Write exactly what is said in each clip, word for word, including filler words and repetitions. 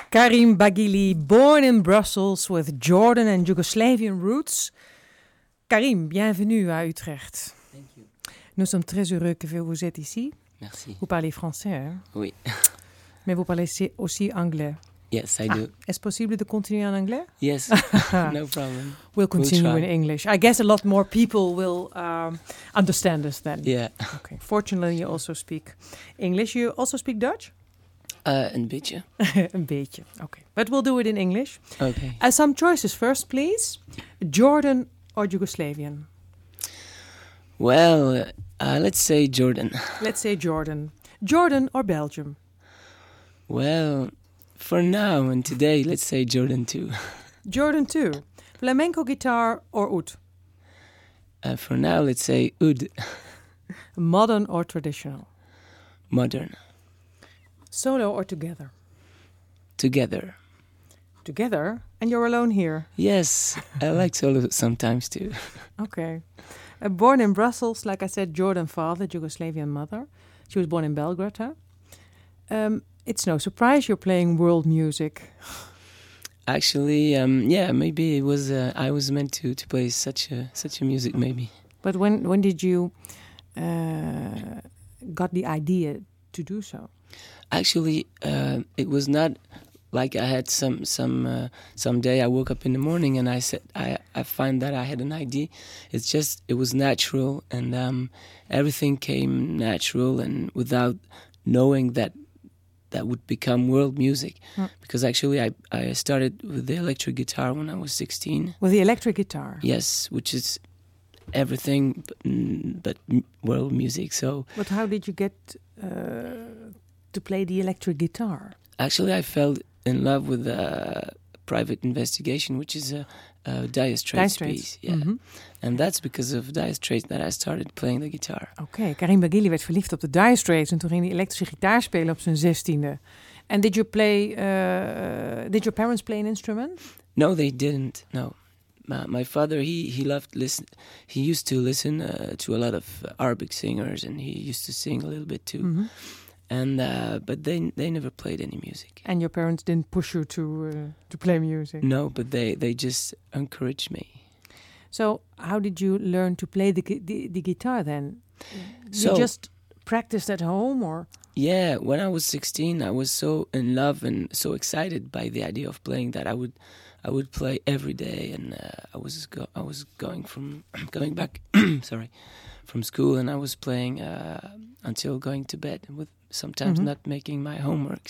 Karim Baghili, born in Brussels with Jordan and Yugoslavian roots. Karim, bienvenue à Utrecht. Thank you. Nous sommes très heureux que vous êtes ici. Merci. Vous parlez français, hein? Oui. Mais vous parlez aussi anglais. Yes, I ah, do. Est-ce possible de continuer en anglais? Yes, no problem. We'll continue we'll in English. I guess a lot more people will um, understand us then. Yeah. Okay. Fortunately, you also speak English. You also speak Dutch? Uh, een beetje. Een beetje. Okay. But we'll do it in English. Okay. Uh, some choices first, please. Jordan or Yugoslavian? Well, uh, let's say Jordan. Let's say Jordan. Jordan or Belgium? Well, for now and today, let's say Jordan too. Jordan too. Flamenco guitar or oud? Uh, for now, let's say oud. Modern or traditional? Modern. Solo or together? Together. Together? And you're alone here? Yes, I like solo sometimes too. Okay. Uh, born in Brussels, like I said, Jordan father, Yugoslavian mother. She was born in Belgrade, huh? Um, it's no surprise you're playing world music. Actually, um, yeah, maybe it was. Uh, I was meant to, to play such a such a music, maybe. But when when did you uh, got the idea to do so? Actually, uh, it was not like I had some some uh, some day I woke up in the morning and I said I I find that I had an idea. It's just it was natural and um, everything came natural and without knowing that that would become world music. Mm. Because actually I I started with the electric guitar when I was sixteen. With the electric guitar? Yes, which is everything but, but world music. So. But how did you get uh, to play the electric guitar? Actually, I fell in love with uh, Private Investigation, which is a, a Dire Straits piece. Yeah. Mm-hmm. And that's because of Dire Straits that I started playing the guitar. Oké, okay. Karim Baghili werd verliefd op de Dire Straits en toen ging hij elektrische gitaar spelen op zijn zestiende. And did you play, uh, did your parents play an instrument? No, they didn't, no. My, my father, he, he loved listen. He used to listen uh, to a lot of Arabic singers and he used to sing a little bit too. Mm-hmm. And uh, but they they never played any music. And your parents didn't push you to uh, to play music? No, but they, they just encouraged me. So how did you learn to play the the, the guitar then? So, you just practiced at home, or? Yeah, when I was sixteen, I was so in love and so excited by the idea of playing that I would I would play every day, and uh, I was go- I was going from going back, sorry, from school, and I was playing uh, until going to bed with. Sometimes mm-hmm. not making my homeworks.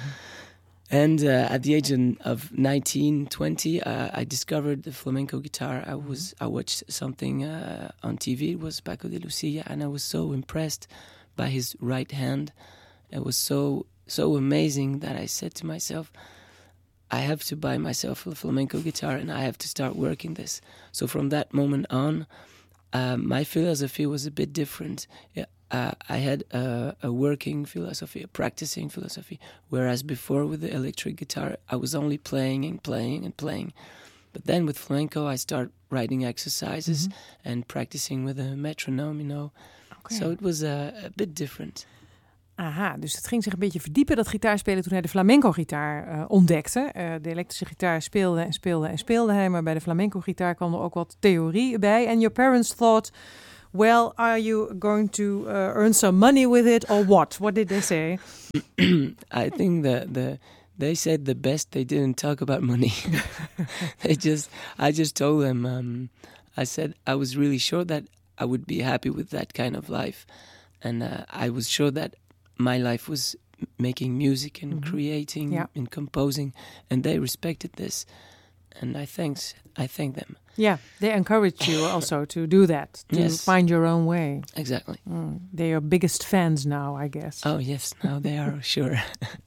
And uh, at the age of nineteen, twenty, uh, I discovered the flamenco guitar. I was I watched something uh, on T V. It was Paco de Lucia, and I was so impressed by his right hand. It was so so amazing that I said to myself, I have to buy myself a flamenco guitar, and I have to start working this. So from that moment on, uh, my philosophy was a bit different. Yeah. Uh, I had a, a working philosophy, a practicing philosophy, whereas before with the electric guitar, I was only playing and playing and playing. But then with flamenco, I start writing exercises mm-hmm. and practicing with a metronome, you know. Okay. So it was a, a bit different. Aha, dus het ging zich een beetje verdiepen, dat gitaarspelen, toen hij de flamenco-gitaar uh, ontdekte. Uh, de elektrische gitaar speelde en speelde en speelde hij, maar bij de flamenco-gitaar kwam er ook wat theorie bij. And your parents thought, well, are you going to uh, earn some money with it or what? What did they say? I think that the they said the best. They didn't talk about money. They just, I just told them. Um, I said I was really sure that I would be happy with that kind of life, and uh, I was sure that my life was making music and mm-hmm. creating yeah. and composing, and they respected this, and I thanks I thank them. Yeah, they encouraged you also to do that, to yes. find your own way. Exactly. Mm. They're your biggest fans now, I guess. Oh, yes, now they are, sure.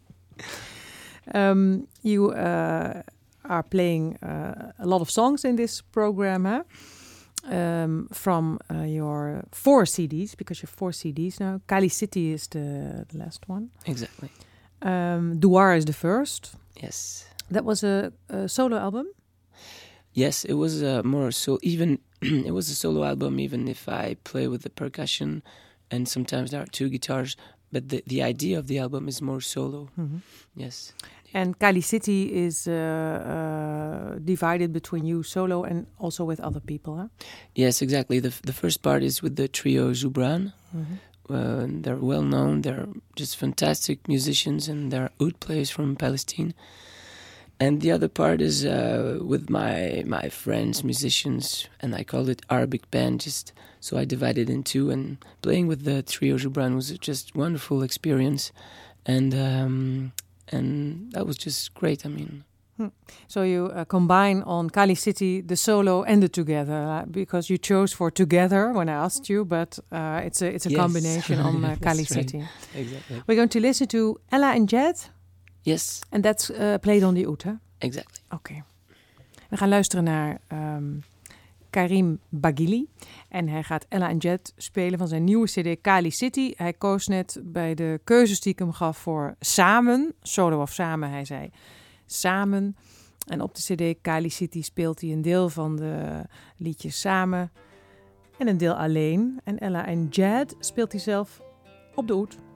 um, you uh, are playing uh, a lot of songs in this program, huh? Um, from uh, your four C Ds, because you have four C Ds now. Kali City is the, the last one. Exactly. Um, Douar is the first. Yes. That was a, a solo album? Yes, it was uh, more so. Even it was a solo album. Even if I play with the percussion, and sometimes there are two guitars, but the, the idea of the album is more solo. Mm-hmm. Yes. And Kali City is uh, uh, divided between you solo and also with other people, huh? Yes, exactly. The, the first part is with the trio Joubran. Mm-hmm. Uh, they're well known. They're just fantastic musicians, and they're oud players from Palestine. And the other part is uh, with my my friends, musicians, and I called it Arabic band. Just so I divided in two, and playing with the trio Joubran was just wonderful experience, and um, and that was just great. I mean. Hmm. So you uh, combine on Kali City the solo and the together uh, because you chose for together when I asked you, but uh, it's a it's a yes. combination on uh, Kali right. City. Exactly. We're going to listen to Ella and Jed. Yes. And that's uh, played on the oud, hè? Exactly. Oké. Okay. We gaan luisteren naar um, Karim Baghili. En hij gaat Ella en Jed spelen van zijn nieuwe cd Kali City. Hij koos net bij de keuzes die ik hem gaf voor samen. Solo of samen, hij zei samen. En op de cd Kali City speelt hij een deel van de liedjes samen. En een deel alleen. En Ella en Jed speelt hij zelf op de oud.